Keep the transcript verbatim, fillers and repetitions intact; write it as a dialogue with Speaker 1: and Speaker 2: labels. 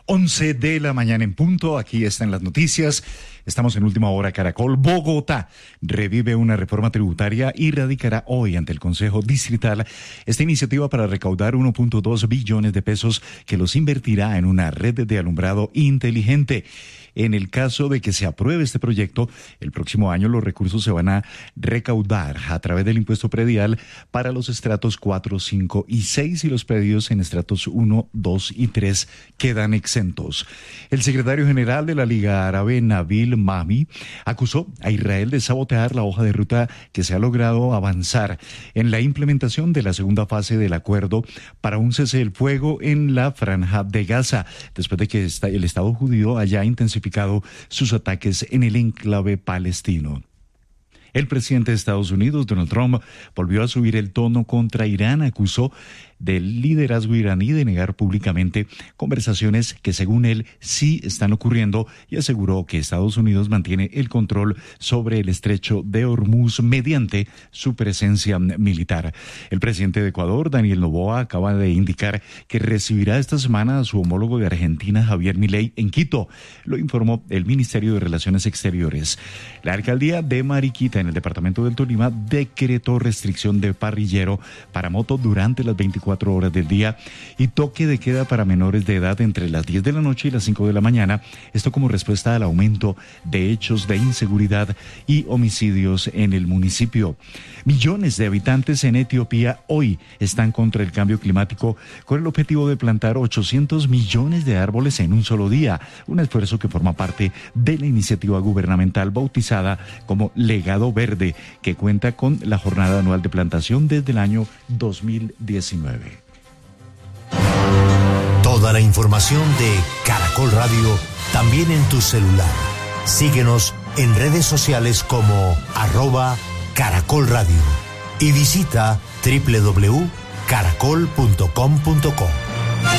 Speaker 1: once de la mañana en punto, aquí están las noticias. Estamos en Última Hora Caracol. Bogotá revive una reforma tributaria y radicará hoy ante el Consejo Distrital esta iniciativa para recaudar uno punto dos billones de pesos que los invertirá en una red de alumbrado inteligente. En el caso de que se apruebe este proyecto, el próximo año los recursos se van a recaudar a través del impuesto predial para los estratos cuatro, cinco y seis y los predios en estratos uno, dos y tres quedan exentos. El secretario general de la Liga Árabe, Nabil Mahmi, acusó a Israel de sabotear la hoja de ruta que se ha logrado avanzar en la implementación de la segunda fase del acuerdo para un cese del fuego en la Franja de Gaza, después de que el Estado judío haya intensificado sus ataques en el enclave palestino. El presidente de Estados Unidos, Donald Trump, volvió a subir el tono contra Irán, acusó del liderazgo iraní de negar públicamente conversaciones que, según él, sí están ocurriendo, y aseguró que Estados Unidos mantiene el control sobre el estrecho de Hormuz mediante su presencia militar. El presidente de Ecuador, Daniel Noboa, acaba de indicar que recibirá esta semana a su homólogo de Argentina, Javier Milei, en Quito. Lo informó el Ministerio de Relaciones Exteriores. La alcaldía de Mariquita, en el departamento del Tolima, decretó restricción de parrillero para moto durante las veinticuatro horas del día y toque de queda para menores de edad entre las diez de la noche y las cinco de la mañana. Esto como respuesta al aumento de hechos de inseguridad y homicidios en el municipio. Millones de habitantes en Etiopía hoy están contra el cambio climático con el objetivo de plantar ochocientos millones de árboles en un solo día, un esfuerzo que forma parte de la iniciativa gubernamental bautizada como Legado Verde, que cuenta con la jornada anual de plantación desde el año dos mil diecinueve.
Speaker 2: Toda la información de Caracol Radio también en tu celular. Síguenos en redes sociales como arroba Caracol Radio y visita doble u doble u doble u punto caracol punto com punto co.